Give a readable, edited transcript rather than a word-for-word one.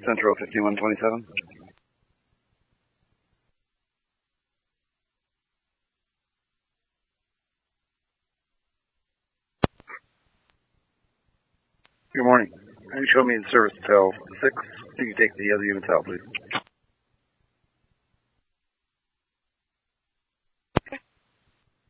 Central 5127. Good morning. Can you show me in service tail 6? You can take the other units out, please.